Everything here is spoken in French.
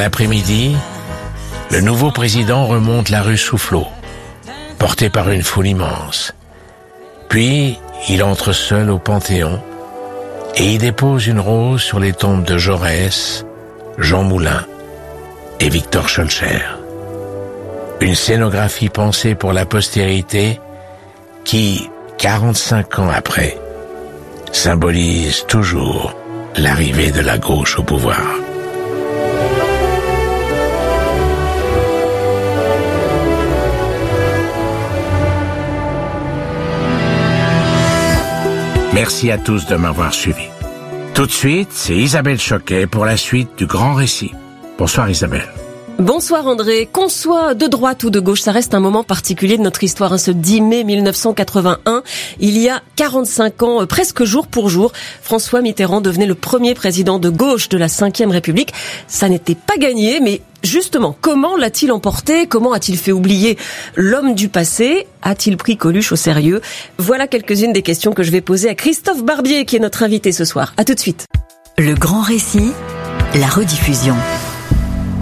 l'après-midi, le nouveau président remonte la rue Soufflot, porté par une foule immense. Puis, il entre seul au Panthéon et y dépose une rose sur les tombes de Jaurès, Jean Moulin et Victor Schœlcher. Une scénographie pensée pour la postérité qui, 45 ans après, symbolise toujours l'arrivée de la gauche au pouvoir. Merci à tous de m'avoir suivi. Tout de suite, c'est Isabelle Choquet pour la suite du Grand Récit. Bonsoir Isabelle. Bonsoir André. Qu'on soit de droite ou de gauche, ça reste un moment particulier de notre histoire. Ce 10 mai 1981, il y a 45 ans, presque jour pour jour, François Mitterrand devenait le premier président de gauche de la Ve République. Ça n'était pas gagné, mais justement, comment l'a-t-il emporté? Comment a-t-il fait oublier l'homme du passé? A-t-il pris Coluche au sérieux? Voilà quelques-unes des questions que je vais poser à Christophe Barbier, qui est notre invité ce soir. À tout de suite. Le Grand Récit, la rediffusion.